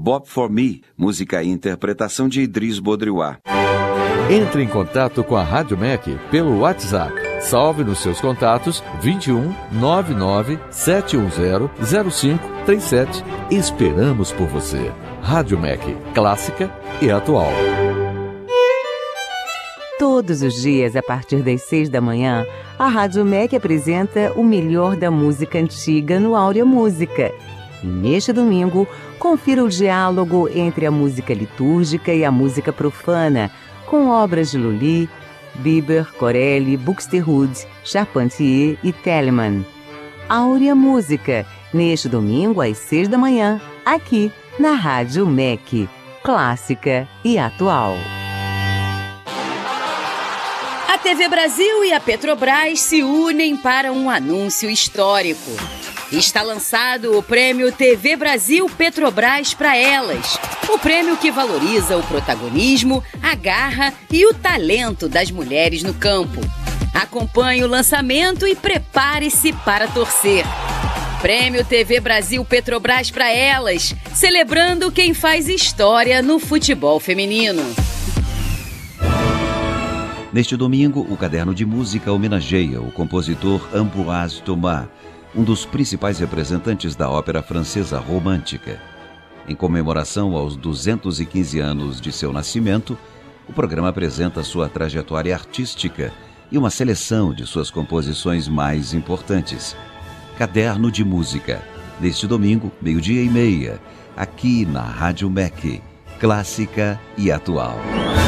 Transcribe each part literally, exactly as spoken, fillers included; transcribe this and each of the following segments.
Bop for Me, música e interpretação de Idris Baudrillard. Entre em contato com a Rádio M E C pelo WhatsApp. Salve nos seus contatos vinte e um, nove nove, sete um zero, zero cinco três sete. Esperamos por você. Rádio M E C, clássica e atual. Todos os dias, a partir das seis da manhã, a Rádio M E C apresenta o melhor da música antiga no Áurea Música. E neste domingo, confira o diálogo entre a música litúrgica e a música profana, com obras de Lully, Bieber, Corelli, Buxtehude, Charpentier e Telemann. Áurea Música, neste domingo às seis da manhã, aqui na Rádio M E C, clássica e atual. A T V Brasil e a Petrobras se unem para um anúncio histórico. Está lançado o prêmio T V Brasil Petrobras para Elas. O prêmio que valoriza o protagonismo, a garra e o talento das mulheres no campo. Acompanhe o lançamento e prepare-se para torcer. Prêmio T V Brasil Petrobras para Elas, celebrando quem faz história no futebol feminino. Neste domingo, o Caderno de Música homenageia o compositor Ambroise Thomas, um dos principais representantes da ópera francesa romântica. Em comemoração aos duzentos e quinze anos de seu nascimento, o programa apresenta sua trajetória artística e uma seleção de suas composições mais importantes. Caderno de Música, neste domingo, meio-dia e meia, aqui na Rádio M E C, clássica e atual.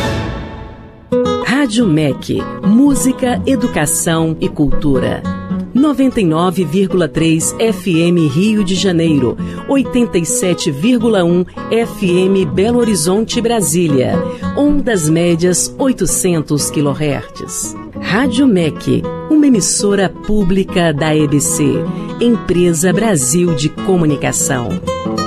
Rádio M E C, música, educação e cultura. noventa e nove vírgula três F M Rio de Janeiro, oitenta e sete vírgula um F M Belo Horizonte, Brasília, ondas médias oitocentos quilohertz. Rádio M E C, uma emissora pública da E B C, Empresa Brasil de Comunicação.